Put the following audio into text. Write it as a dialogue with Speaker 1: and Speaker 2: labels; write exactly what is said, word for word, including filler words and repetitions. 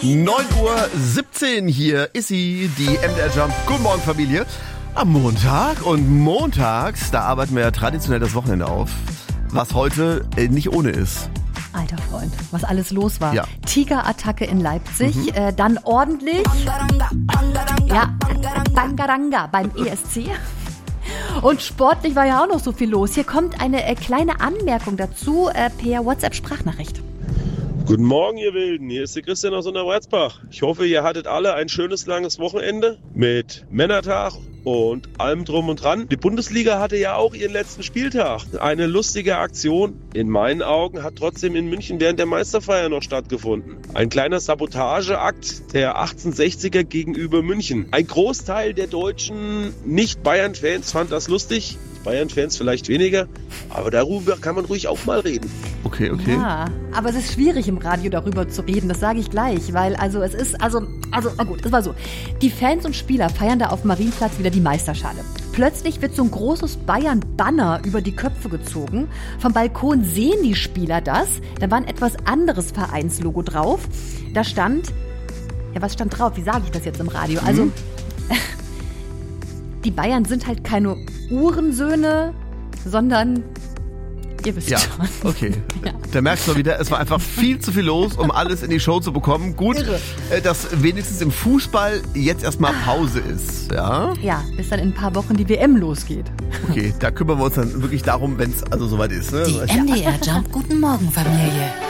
Speaker 1: neun Uhr siebzehn, hier ist sie, die M D R Jump. Guten Morgen, Familie. Am Montag und montags, da arbeiten wir ja traditionell das Wochenende auf, was heute äh, nicht ohne ist.
Speaker 2: Alter Freund, was alles los war.
Speaker 1: Ja.
Speaker 2: Tigerattacke in Leipzig, mhm. äh, dann ordentlich, ja, Bangaranga beim E S C. Und sportlich war ja auch noch so viel los. Hier kommt eine äh, kleine Anmerkung dazu äh, per WhatsApp-Sprachnachricht.
Speaker 3: Guten Morgen, ihr Wilden. Hier ist der Christian aus Unterweizbach. Ich hoffe, ihr hattet alle ein schönes, langes Wochenende mit Männertag und allem drum und dran. Die Bundesliga hatte ja auch ihren letzten Spieltag. Eine lustige Aktion, in meinen Augen, hat trotzdem in München während der Meisterfeier noch stattgefunden. Ein kleiner Sabotageakt der achtzehnhundertsechziger gegenüber München. Ein Großteil der deutschen Nicht-Bayern-Fans fand das lustig. Bayern-Fans vielleicht weniger, aber darüber kann man ruhig auch mal reden.
Speaker 1: Okay, okay.
Speaker 2: Ja, aber es ist schwierig im Radio darüber zu reden, das sage ich gleich, weil also es ist, also, also, na gut, es war so. Die Fans und Spieler feiern da auf dem Marienplatz wieder die Meisterschale. Plötzlich wird so ein großes Bayern-Banner über die Köpfe gezogen. Vom Balkon sehen die Spieler das. Da war ein etwas anderes Vereinslogo drauf. Da stand, ja, was stand drauf? Wie sage ich das jetzt im Radio? Also,
Speaker 1: Mhm.
Speaker 2: die Bayern sind halt keine Uhrensöhne, sondern ihr wisst
Speaker 1: Ja,
Speaker 2: schon.
Speaker 1: okay.
Speaker 2: Ja.
Speaker 1: Da merkst du mal wieder, es war einfach viel zu viel los, um alles in die Show zu bekommen. Gut,
Speaker 2: Irre.
Speaker 1: äh, dass wenigstens im Fußball jetzt erstmal Pause ist, ja?
Speaker 2: Ja, bis dann in ein paar Wochen die W M losgeht.
Speaker 1: Okay, da kümmern wir uns dann wirklich darum, wenn es also soweit ist. Ne?
Speaker 4: Die M D R Jump Guten Morgen Familie.